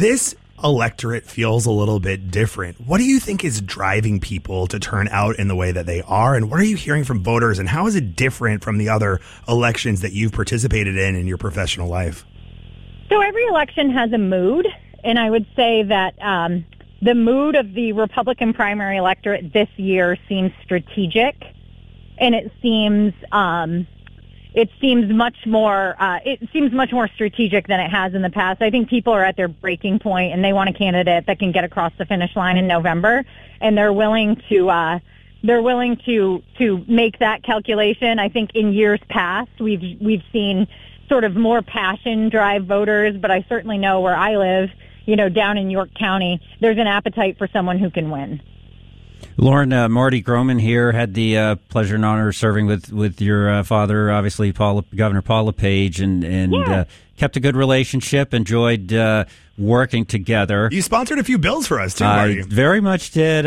This electorate feels a little bit different. What do you think is driving people to turn out in the way that they are? And what are you hearing from voters? And how is it different from the other elections that you've participated in your professional life? So every election has a mood. And I would say that the mood of the Republican primary electorate this year seems strategic. And it seems much more strategic than it has in the past. I think people are at their breaking point and they want a candidate that can get across the finish line in November, and they're willing to make that calculation. I think in years past we've seen sort of more passion drive voters, but I certainly know where I live, down in York County, there's an appetite for someone who can win. Lauren, Marty Groman here, had the pleasure and honor of serving with your father, obviously Governor Paul LePage, and kept a good relationship, enjoyed working together. You sponsored a few bills for us, too, Marty. I very much did.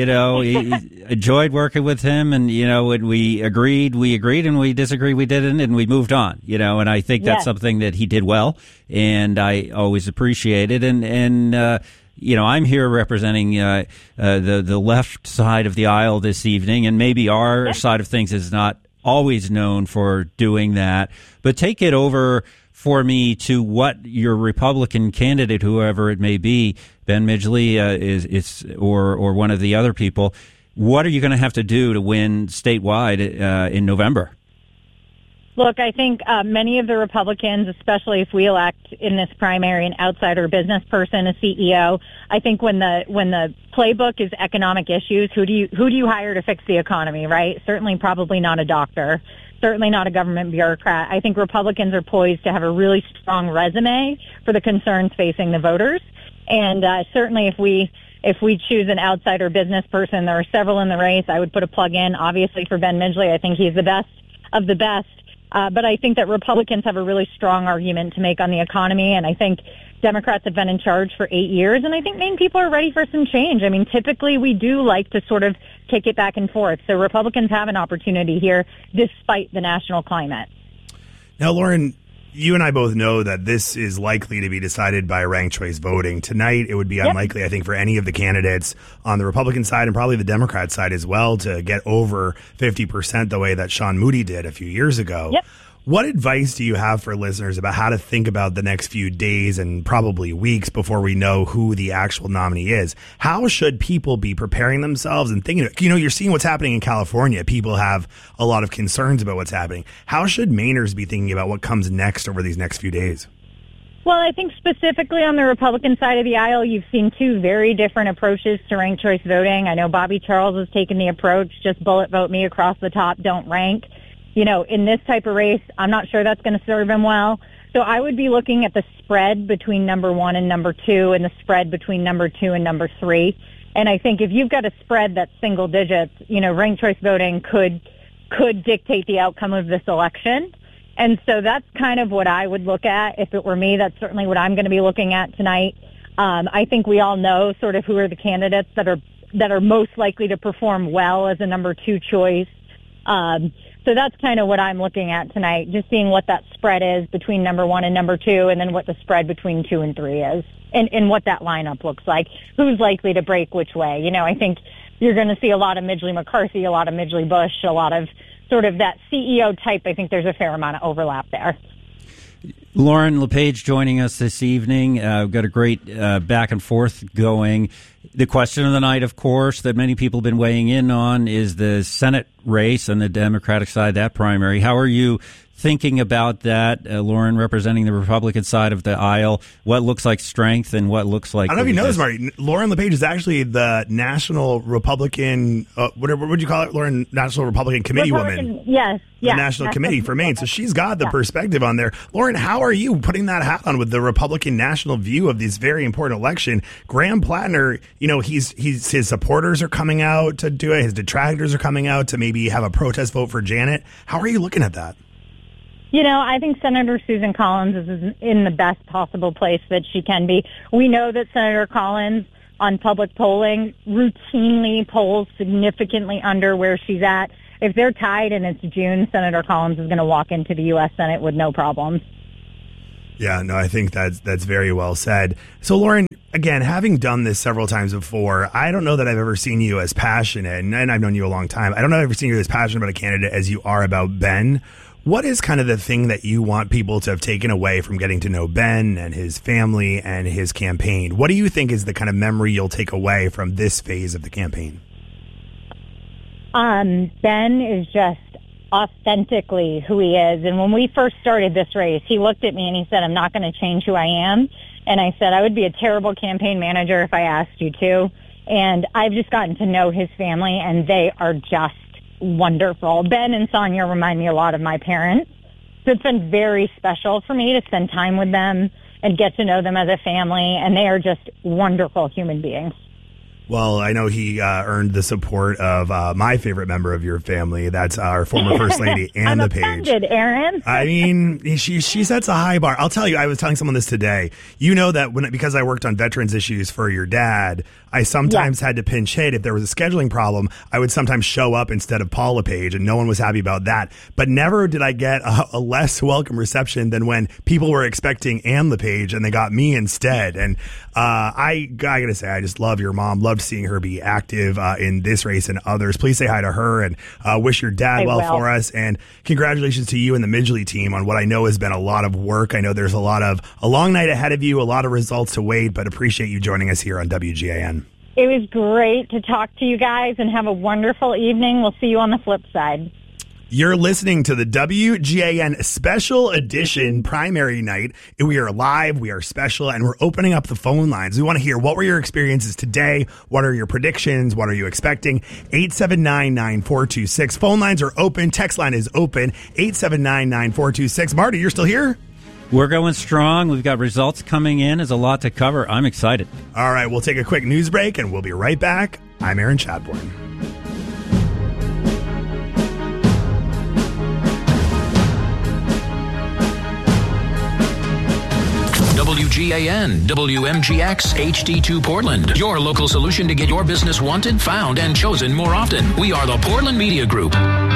Enjoyed working with him, and, when we agreed, and we disagreed, we didn't, and we moved on, and I think that's something that he did well, and I always appreciated, and I'm here representing the left side of the aisle this evening, and maybe our side of things is not always known for doing that. But take it over for me to what your Republican candidate, whoever it may be, Ben Midgley is or one of the other people. What are you going to have to do to win statewide in November? Look, I think many of the Republicans, especially if we elect in this primary an outsider business person, a CEO, I think when the playbook is economic issues, who do you hire to fix the economy, right? Certainly probably not a doctor, certainly not a government bureaucrat. I think Republicans are poised to have a really strong resume for the concerns facing the voters. And certainly if we choose an outsider business person, there are several in the race. I would put a plug in, obviously, for Ben Midgley. I think he's the best of the best. But I think that Republicans have a really strong argument to make on the economy, and I think Democrats have been in charge for 8 years, and I think Maine people are ready for some change. I mean, typically we do like to sort of kick it back and forth, so Republicans have an opportunity here despite the national climate. Now, Lauren, you and I both know that this is likely to be decided by ranked choice voting. Tonight, it would be unlikely, I think, for any of the candidates on the Republican side and probably the Democrat side as well to get over 50% the way that Sean Moody did a few years ago. Yep. What advice do you have for listeners about how to think about the next few days and probably weeks before we know who the actual nominee is? How should people be preparing themselves and thinking? You're seeing what's happening in California. People have a lot of concerns about what's happening. How should Mainers be thinking about what comes next over these next few days? Well, I think specifically on the Republican side of the aisle, you've seen two very different approaches to ranked choice voting. I know Bobby Charles has taken the approach, just bullet vote me across the top, don't rank. In this type of race, I'm not sure that's going to serve him well. So I would be looking at the spread between number one and number two and the spread between number two and number three. And I think if you've got a spread that's single digits, ranked choice voting could dictate the outcome of this election. And so that's kind of what I would look at. If it were me, that's certainly what I'm going to be looking at tonight. I think we all know sort of who are the candidates that are most likely to perform well as a number two choice. So that's kind of what I'm looking at tonight, just seeing what that spread is between number one and number two, and then what the spread between 2 and 3 is, and what that lineup looks like. Who's likely to break which way? I think you're going to see a lot of Midgley McCarthy, a lot of Midgley Bush, a lot of sort of that CEO type. I think there's a fair amount of overlap there. Lauren LePage joining us this evening. We've got a great back and forth going. The question of the night, of course, that many people have been weighing in on is the Senate race on the Democratic side, that primary. How are you thinking about that, Lauren, representing the Republican side of the aisle? What looks like strength and what looks like... I don't know if you know this, Marty. Lauren LePage is actually the National Republican... what would you call it, Lauren? National Republican Committee woman. Yes. The National Committee for Maine. So she's got the perspective on there. Lauren, how are you putting that hat on with the Republican national view of this very important election? Graham Plattner, his supporters are coming out to do it. His detractors are coming out to maybe have a protest vote for Janet. How are you looking at that? I think Senator Susan Collins is in the best possible place that she can be. We know that Senator Collins, on public polling, routinely polls significantly under where she's at. If they're tied and it's June, Senator Collins is going to walk into the U.S. Senate with no problems. Yeah, no, I think that's very well said. So, Lauren, again, having done this several times before, I don't know that I've ever seen you as passionate, and I've known you a long time. I don't know if I've ever seen you as passionate about a candidate as you are about Ben. What is kind of the thing that you want people to have taken away from getting to know Ben and his family and his campaign? What do you think is the kind of memory you'll take away from this phase of the campaign? Ben is just authentically who he is. And when we first started this race, he looked at me and he said, I'm not going to change who I am. And I said, I would be a terrible campaign manager if I asked you to. And I've just gotten to know his family, and they are just wonderful. Ben and Sonia remind me a lot of my parents. So it's been very special for me to spend time with them and get to know them as a family. And they are just wonderful human beings. Well, I know he earned the support of my favorite member of your family. That's our former First Lady, Ann LePage. I'm offended, Aaron. I mean, she sets a high bar. I'll tell you, I was telling someone this today. You know that because I worked on veterans issues for your dad, I sometimes had to pinch hit. If there was a scheduling problem, I would sometimes show up instead of Paul LePage, and no one was happy about that. But never did I get a less welcome reception than when people were expecting Ann LePage and they got me instead. And I got to say, I just love your mom. Loved seeing her be active in this race and others. Please say hi to her and wish your dad well for us. And congratulations to you and the Midgley team on what I know has been a lot of work. I know there's a long night ahead of you, a lot of results to wait, but appreciate you joining us here on WGAN. It was great to talk to you guys, and have a wonderful evening. We'll see you on the flip side. You're listening to the WGAN Special Edition Primary Night. We are live, we are special, and we're opening up the phone lines. We want to hear, what were your experiences today? What are your predictions? What are you expecting? 879-9426. Phone lines are open. Text line is open. 879-9426. Marty, you're still here? We're going strong. We've got results coming in. There's a lot to cover. I'm excited. All right, we'll take a quick news break, and we'll be right back. I'm Aaron Chadbourne. WGAN, WMGX, HD2 Portland. Your local solution to get your business wanted, found, and chosen more often. We are the Portland Media Group.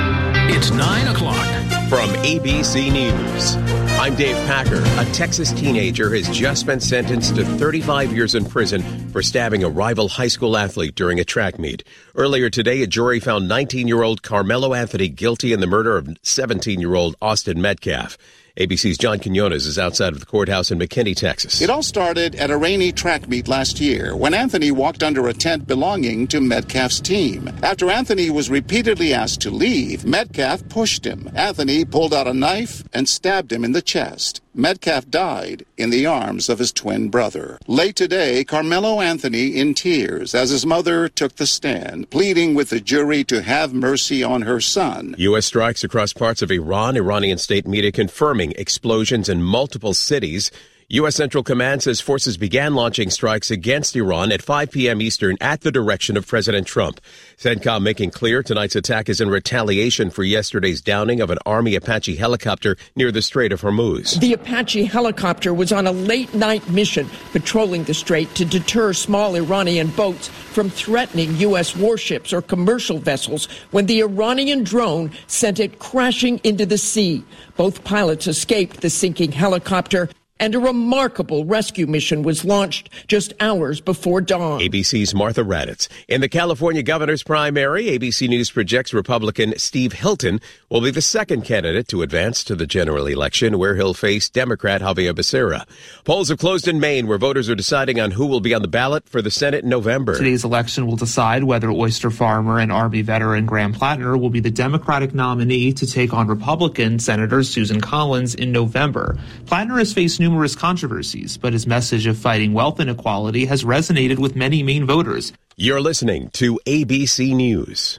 It's 9 o'clock. From ABC News, I'm Dave Packer. A Texas teenager has just been sentenced to 35 years in prison for stabbing a rival high school athlete during a track meet. Earlier today, a jury found 19-year-old Carmelo Anthony guilty in the murder of 17-year-old Austin Metcalf. ABC's John Quinones is outside of the courthouse in McKinney, Texas. It all started at a rainy track meet last year when Anthony walked under a tent belonging to Metcalf's team. After Anthony was repeatedly asked to leave, Metcalf pushed him. Anthony pulled out a knife and stabbed him in the chest. Metcalf died in the arms of his twin brother. Late today, Carmelo Anthony in tears as his mother took the stand, pleading with the jury to have mercy on her son. U.S. strikes across parts of Iran. Iranian state media confirming explosions in multiple cities. U.S. Central Command says forces began launching strikes against Iran at 5 p.m. Eastern at the direction of President Trump. CENTCOM making clear tonight's attack is in retaliation for yesterday's downing of an Army Apache helicopter near the Strait of Hormuz. The Apache helicopter was on a late-night mission patrolling the strait to deter small Iranian boats from threatening U.S. warships or commercial vessels when the Iranian drone sent it crashing into the sea. Both pilots escaped the sinking helicopter, and a remarkable rescue mission was launched just hours before dawn. ABC's Martha Raddatz. In the California governor's primary, ABC News projects Republican Steve Hilton will be the second candidate to advance to the general election, where he'll face Democrat Javier Becerra. Polls have closed in Maine, where voters are deciding on who will be on the ballot for the Senate in November. Today's election will decide whether oyster farmer and Army veteran Graham Plattner will be the Democratic nominee to take on Republican Senator Susan Collins in November. Plattner has faced numerous controversies, but his message of fighting wealth inequality has resonated with many Maine voters. You're listening to ABC News.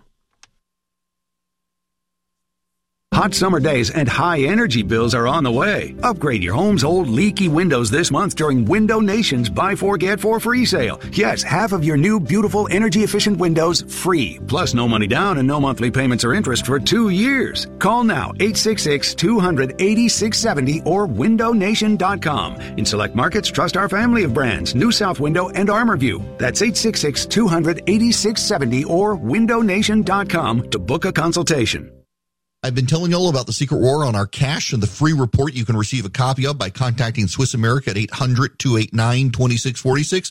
Hot summer days and high energy bills are on the way. Upgrade your home's old leaky windows this month during Window Nation's Buy 4 Get 4 free sale. Yes, half of your new beautiful energy efficient windows free. Plus no money down and no monthly payments or interest for 2 years. Call now 866-200-8670 or windownation.com. In select markets, trust our family of brands, New South Window and ArmorView. That's 866-200-8670 or windownation.com to book a consultation. I've been telling you all about the Secret War on our cash and the free report you can receive a copy of by contacting Swiss America at 800-289-2646.